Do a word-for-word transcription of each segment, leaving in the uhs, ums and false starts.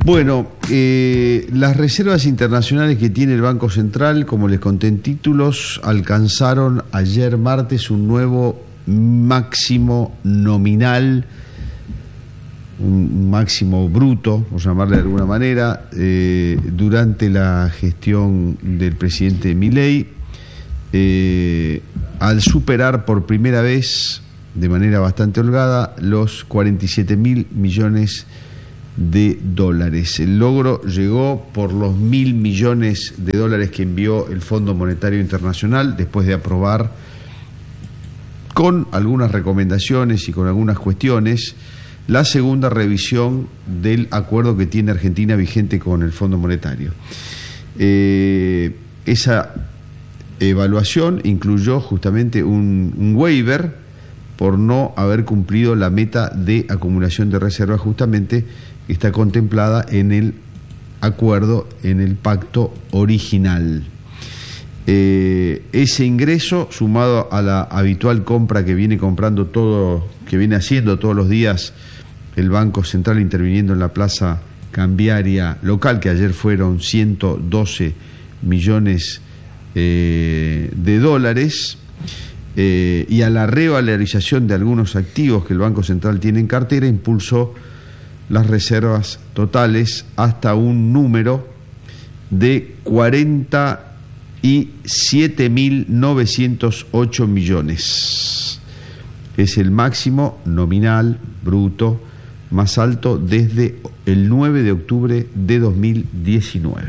Bueno, eh, las reservas internacionales que tiene el Banco Central, como les conté en títulos, alcanzaron ayer martes un nuevo máximo nominal, un máximo bruto, por llamarle de alguna manera, eh, durante la gestión del presidente Milei, eh, al superar por primera vez, de manera bastante holgada, los cuarenta y siete mil millones de dólares. El logro llegó por los mil millones de dólares que envió el Fondo Monetario Internacional después de aprobar, con algunas recomendaciones y con algunas cuestiones, la segunda revisión del acuerdo que tiene Argentina vigente con el Fondo Monetario. Eh, esa evaluación incluyó justamente un, un waiver por no haber cumplido la meta de acumulación de reservas, justamente que está contemplada en el acuerdo, en el pacto original. Eh, ese ingreso, sumado a la habitual compra que viene comprando todo, que viene haciendo todos los días el Banco Central, interviniendo en la plaza cambiaria local, que ayer fueron ciento doce millones eh, de dólares, eh, y a la revalorización de algunos activos que el Banco Central tiene en cartera, impulsó las reservas totales hasta un número de cuarenta y siete mil novecientos ocho millones. Es el máximo nominal bruto más alto desde el nueve de octubre de dos mil diecinueve.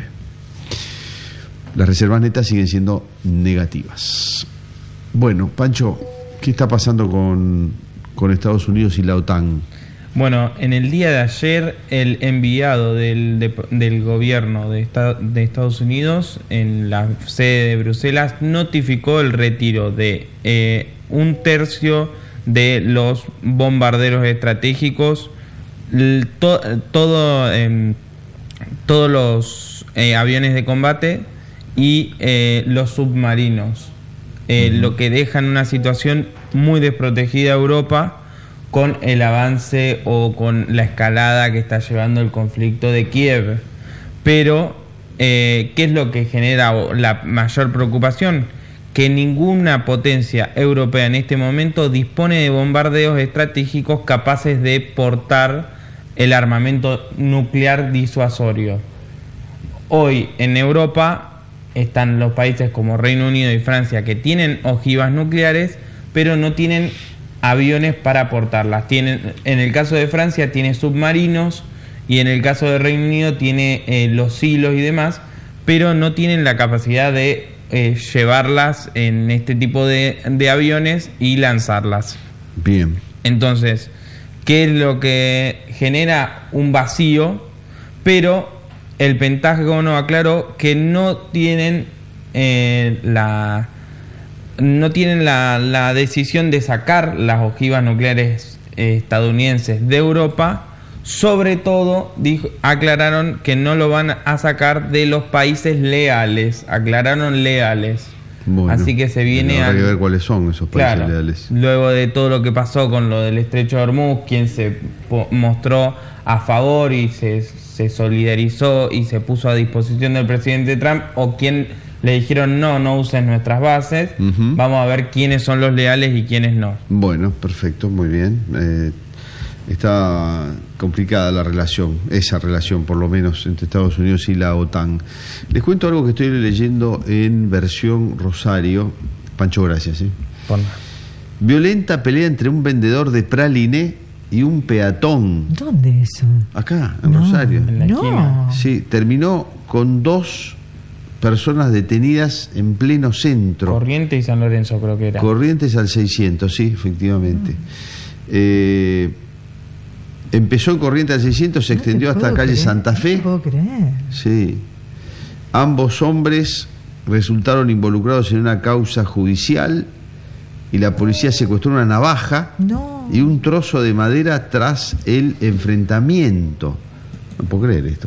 Las reservas netas siguen siendo negativas. Bueno, Pancho, ¿qué está pasando con, con Estados Unidos y la OTAN? Bueno, en el día de ayer, el enviado del, de, del gobierno de, esta, de Estados Unidos en la sede de Bruselas notificó el retiro de eh, un tercio de los bombarderos estratégicos, to, todo, eh, todos los eh, aviones de combate y eh, los submarinos, eh, uh-huh. lo que deja en una situación muy desprotegida a Europa, con el avance o con la escalada que está llevando el conflicto de Kiev. Pero, eh, ¿qué es lo que genera la mayor preocupación? Que ninguna potencia europea en este momento dispone de bombardeos estratégicos capaces de portar el armamento nuclear disuasorio. Hoy en Europa están los países como Reino Unido y Francia, que tienen ojivas nucleares, pero no tienen aviones para aportarlas. Tienen, en el caso de Francia tiene submarinos y en el caso de Reino Unido tiene eh, los silos y demás, pero no tienen la capacidad de eh, llevarlas en este tipo de, de aviones y lanzarlas. Bien. Entonces, ¿qué es lo que genera? Un vacío, pero el Pentágono aclaró que no tienen eh, la... no tienen la, la decisión de sacar las ojivas nucleares eh, estadounidenses de Europa. Sobre todo, dijo, aclararon que no lo van a sacar de los países leales, aclararon leales. Bueno, así que se viene a... Hay que ver cuáles son esos países claro, leales. Luego de todo lo que pasó con lo del Estrecho de Hormuz, quien se po- mostró a favor y se, se solidarizó y se puso a disposición del presidente Trump, o quien le dijeron no, no usen nuestras bases. Uh-huh. Vamos a ver quiénes son los leales y quiénes no. Bueno, perfecto, muy bien. Eh, está complicada la relación, esa relación por lo menos entre Estados Unidos y la OTAN. Les cuento algo que estoy leyendo en versión Rosario. Pancho, gracias. ¿eh? Ponla. Violenta pelea entre un vendedor de praliné y un peatón. ¿Dónde eso? Acá, en no, Rosario. En la no. esquina. Sí, terminó con dos personas detenidas en pleno centro. Corrientes y San Lorenzo creo que era. Corrientes al seiscientos, sí, efectivamente. Mm. Eh, empezó en Corrientes al seiscientos, se no extendió hasta calle creer, Santa Fe. No puedo creer. Sí. Ambos hombres resultaron involucrados en una causa judicial y la policía secuestró una navaja no. y un trozo de madera tras el enfrentamiento. No puedo creer esto.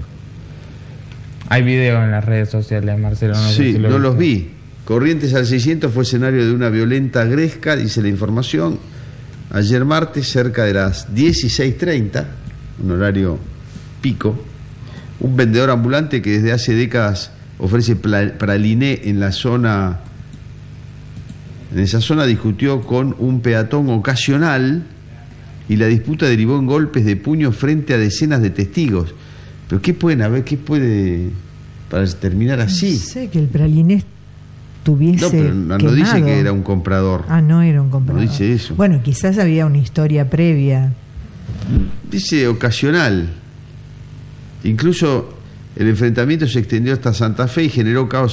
Hay videos en las redes sociales, Marcelo. No sí, sé si lo yo los viste. vi. Corrientes al seiscientos fue escenario de una violenta gresca, dice la información, ayer martes cerca de las dieciséis treinta, un horario pico, Un vendedor ambulante que desde hace décadas ofrece praliné en la zona, en esa zona, discutió con un peatón ocasional y la disputa derivó en golpes de puño frente a decenas de testigos. ¿Pero qué pueden haber? ¿Qué puede para terminar así? No sé, que el praliné tuviese No, pero no, no dice que era un comprador. Ah, no era un comprador. No dice eso. Bueno, quizás había una historia previa. Dice ocasional. Incluso el enfrentamiento se extendió hasta Santa Fe y generó caos